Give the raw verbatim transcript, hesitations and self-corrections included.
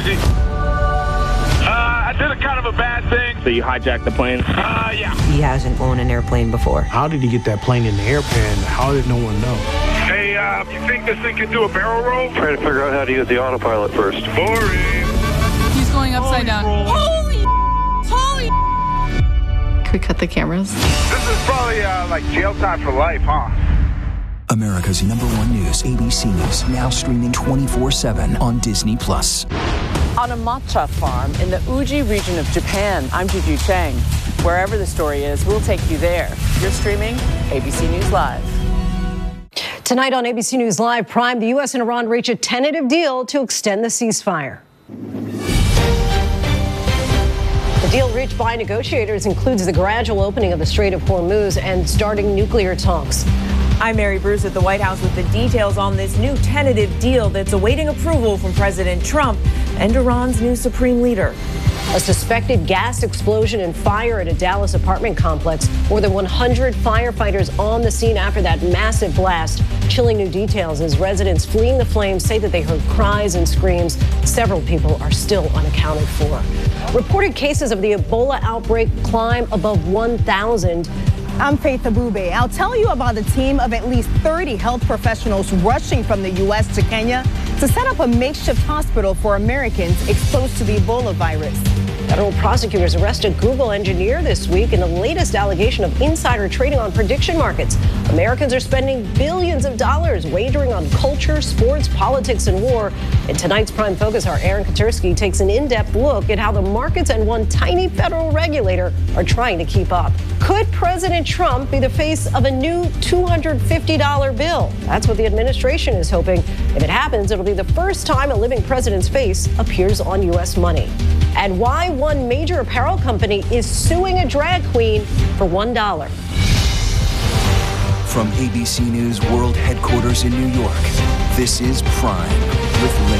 crazy. Uh, I did a kind of a bad thing. So you hijacked the plane? Uh, yeah. He hasn't flown an airplane before. How did he get that plane in the air, and how did no one know? Hey, uh, you think this thing can do a barrel roll? Trying to figure out how to use the autopilot first. Boring. He's going upside down. Holy, holy. Can we cut the cameras? This is probably, uh, like jail time for life, huh? America's number one news, A B C News, now streaming twenty-four seven on Disney Plus. On a matcha farm in the Uji region of Japan, I'm Juju Chang. Wherever the story is, we'll take you there. You're streaming A B C News Live. Tonight on A B C News Live, Prime, the U S and Iran reach a tentative deal to extend the ceasefire. The deal reached by negotiators includes the gradual opening of the Strait of Hormuz and starting nuclear talks. I'm Mary Bruce at the White House with the details on this new tentative deal that's awaiting approval from President Trump and Iran's new supreme leader. A suspected gas explosion and fire at a Dallas apartment complex. More than one hundred firefighters on the scene after that massive blast. Chilling new details as residents fleeing the flames say that they heard cries and screams. Several people are still unaccounted for. Reported cases of the Ebola outbreak climb above one thousand. I'm Faith Abube. I'll tell you about a team of at least thirty health professionals rushing from the U S to Kenya to set up a makeshift hospital for Americans exposed to the Ebola virus. Federal prosecutors arrested Google engineer this week in the latest allegation of insider trading on prediction markets. Americans are spending billions of dollars wagering on culture, sports, politics, and war. In tonight's Prime Focus, our Aaron Katersky takes an in-depth look at how the markets and one tiny federal regulator are trying to keep up. Could President Trump be the face of a new two hundred fifty dollar bill? That's what the administration is hoping. If it happens, it'll be the first time a living president's face appears on U S money. And why one major apparel company is suing a drag queen for one dollar. From A B C News World Headquarters in New York, this is Prime with Lynn.